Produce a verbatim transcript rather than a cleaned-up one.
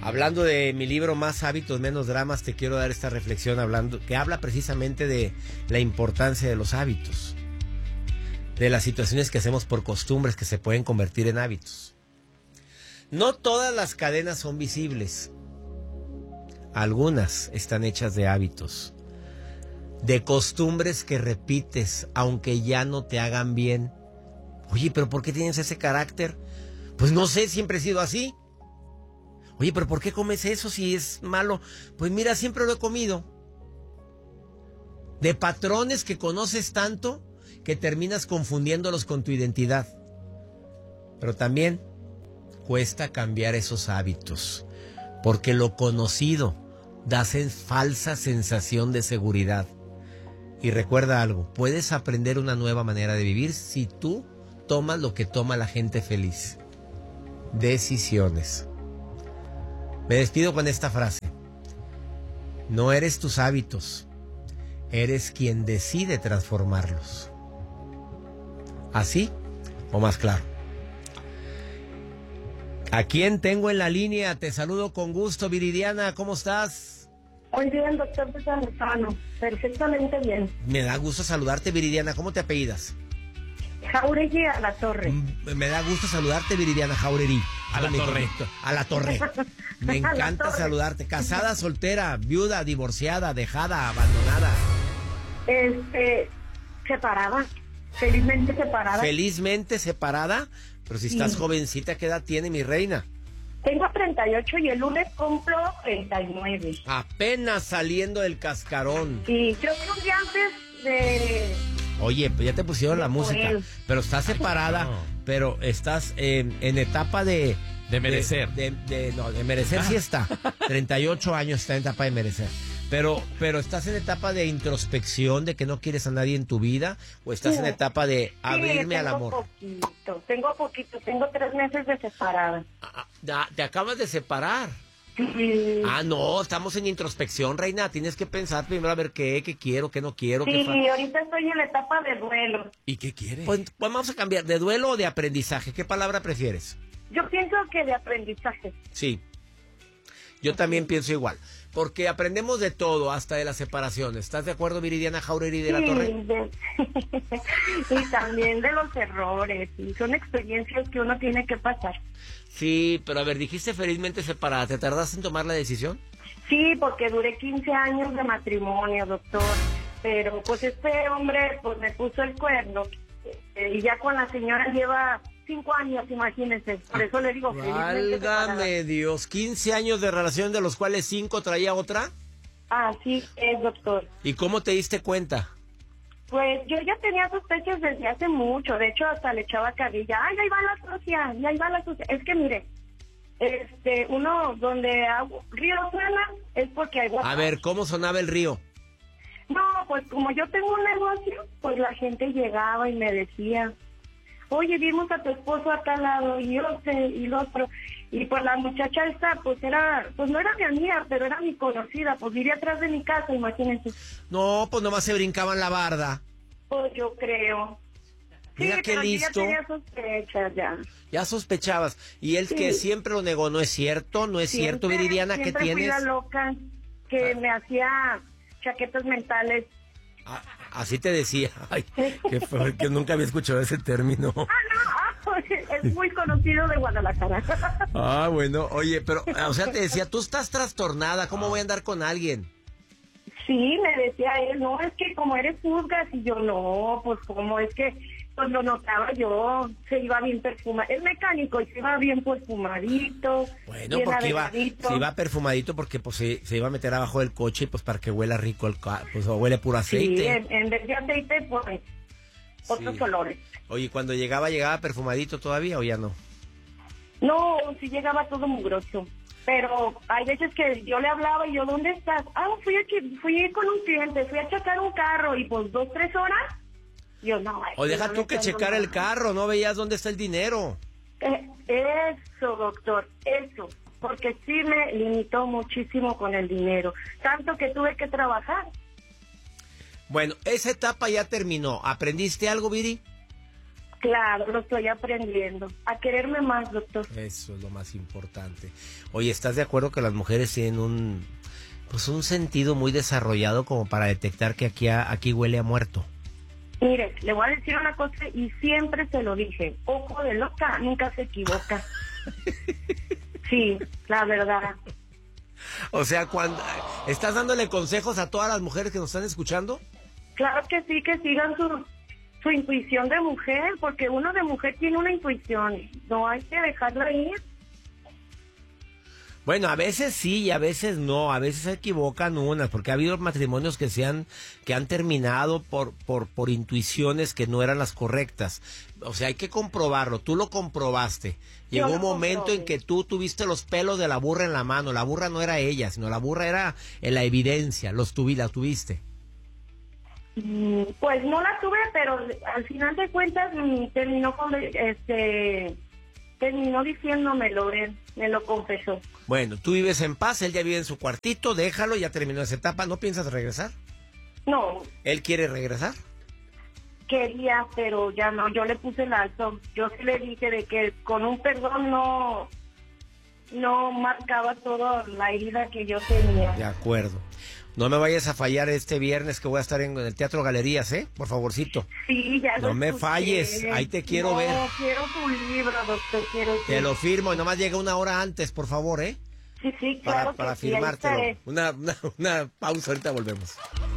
Hablando de mi libro Más hábitos, menos dramas, te quiero dar esta reflexión hablando, que habla precisamente de la importancia de los hábitos, de las situaciones que hacemos por costumbres que se pueden convertir en hábitos. No todas las cadenas son visibles. Algunas están hechas de hábitos, de costumbres que repites aunque ya no te hagan bien. Oye, pero ¿por qué tienes ese carácter? Pues no sé, siempre he sido así. Oye, pero ¿por qué comes eso si es malo? Pues mira, siempre lo he comido. De patrones que conoces tanto que terminas confundiéndolos con tu identidad. Pero también cuesta cambiar esos hábitos, porque lo conocido da falsa sensación de seguridad. Y recuerda algo, puedes aprender una nueva manera de vivir si tú tomas lo que toma la gente feliz. Decisiones. Me despido con esta frase. No eres tus hábitos, eres quien decide transformarlos. ¿Así o más claro? ¿A quién tengo en la línea? Te saludo con gusto, Viridiana, ¿cómo estás? Muy bien, doctor Lozano, perfectamente bien. Me da gusto saludarte, Viridiana, ¿cómo te apellidas? Jauregui a la Torre. Me da gusto saludarte, Viridiana Jauregui. A la Torre. A la Torre. Me encanta torre. saludarte. Casada, soltera, viuda, divorciada, dejada, abandonada. Este, separada, felizmente separada. Felizmente separada, pero si estás Sí. jovencita, ¿qué edad tiene mi reina? Tengo treinta y ocho y el lunes cumplo treinta y nueve. Apenas saliendo del cascarón. Y creo que un día antes de... Oye, pues ya te pusieron la Sí, música, él. pero estás separada, No. pero estás eh, en etapa de... De merecer. De, de- de- no, de merecer sí está. treinta y ocho años está en etapa de merecer. Pero, pero estás en etapa de introspección, de que no quieres a nadie en tu vida, o estás Sí. en etapa de abrirme Sí, al tengo amor. poquito, tengo poquito, tengo tres meses de separada. Ah, ah, te acabas de separar. Sí, Ah, no, estamos en introspección, reina. Tienes que pensar primero a ver qué, qué quiero, qué no quiero. qué sí, fa- ahorita estoy en la etapa de duelo. ¿Y qué quiere? Pues, pues vamos a cambiar, ¿de duelo o de aprendizaje? ¿Qué palabra prefieres? Yo pienso que de aprendizaje. Sí, yo también pienso igual, porque aprendemos de todo, hasta de la separación. ¿Estás de acuerdo, Viridiana Jauregui de la Sí, Torre? de- y también de los errores, y son experiencias que uno tiene que pasar. Sí, pero a ver, dijiste felizmente separada, ¿te tardaste en tomar la decisión? Sí, porque duré quince años de matrimonio, doctor, pero pues este hombre pues me puso el cuerno, eh, y ya con la señora lleva cinco años, imagínense, por eso le digo felizmente separada. Válgame Dios, quince años de relación, de los cuales cinco traía otra. Así es, doctor. ¿Y cómo te diste cuenta? Pues yo ya tenía sospechas desde hace mucho, de hecho hasta le echaba carrilla, ay, ahí va la sucia, y ahí va la sucia. Es que mire, este, uno donde agua, río suena es porque hay agua. A ver, ¿cómo sonaba el río? No, pues como yo tengo un negocio, pues la gente llegaba y me decía, oye, vimos a tu esposo a tal lado, y yo sé, y lo otro. Y pues la muchacha esta, pues era, pues no era mi amiga, pero era mi conocida, pues vivía atrás de mi casa, imagínense. No, pues nomás se brincaban la barda. Pues yo creo. Mira sí, qué pero yo listo. ya tenía sospechas ya. Ya sospechabas. Y él Sí. que siempre lo negó, ¿no es cierto? ¿No es cierto, Siempre- Viridiana, que siempre fui tienes? la loca que Ah. me hacía chaquetas mentales. Ah, así te decía. Ay, qué fue, que nunca había escuchado ese término. Ah, no, ah, es muy conocido de Guadalajara. Ah, bueno, oye, pero, o sea, te decía, tú estás trastornada, ¿cómo voy a andar con alguien? Sí, me decía él, no, es que como eres juzgas, y yo, no, pues como es que, pues lo notaba yo, se iba bien perfumado, es mecánico y se iba bien perfumadito. Bueno, bien porque iba, arregladito. se iba perfumadito porque pues se, se iba a meter abajo del coche, pues para que huela rico el ca- pues o huele puro aceite. Sí, en, en vez de aceite, pues, otros Sí. olores. Oye, cuando llegaba, ¿llegaba perfumadito todavía o ya no? No, sí llegaba todo mugroso. Pero hay veces que yo le hablaba y yo, ¿dónde estás? Ah, fui a, chi- fui con un cliente, fui a checar un carro y pues dos, tres horas. Yo, no. es O deja no tú le que entiendo checar el nada. carro, ¿no veías dónde está el dinero? Eh, eso, doctor, eso. Porque sí me limitó muchísimo con el dinero. Tanto que tuve que trabajar. Bueno, esa etapa ya terminó. ¿Aprendiste algo, Viri? Claro, lo estoy aprendiendo. A quererme más, doctor. Eso es lo más importante. Oye, ¿estás de acuerdo que las mujeres tienen un, pues un sentido muy desarrollado como para detectar que aquí, a- aquí huele a muerto? Mire, le voy a decir una cosa y siempre se lo dije. Ojo de loca, nunca se equivoca. Sí, la verdad. O sea, cuando estás dándole consejos a todas las mujeres que nos están escuchando. Claro que sí, que sigan su, su intuición de mujer, porque uno de mujer tiene una intuición. No hay que dejarla ir. Bueno, a veces sí y a veces no, a veces se equivocan unas, porque ha habido matrimonios que se han, que han terminado por, por, por intuiciones que no eran las correctas. O sea, hay que comprobarlo, tú lo comprobaste. Llegó Yo un lo momento comprobé. en que tú tuviste los pelos de la burra en la mano, la burra no era ella, sino la burra era en la evidencia, los tuvi, la tuviste. Mm, Pues no la tuve, pero al final de cuentas mm, terminó con, este, terminó diciéndomelo él, me lo confesó. Bueno, tú vives en paz, él ya vive en su cuartito, déjalo, ya terminó esa etapa, ¿no piensas regresar? No, ¿Él quiere regresar? quería, pero ya no, yo le puse el alto. Yo sí le dije de que con un perdón no, no marcaba toda la herida que yo tenía. De acuerdo. No me vayas a fallar este viernes que voy a estar en el Teatro Galerías, ¿eh? Por favorcito. Sí, ya No lo me escuché. falles, ahí te quiero No, ver. quiero tu libro, doctor, quiero tu... Te lo firmo y nomás llega una hora antes, por favor, ¿eh? Sí, sí, Para, claro para que sí, ahí firmártelo. estaré. Una, una, una pausa, ahorita volvemos.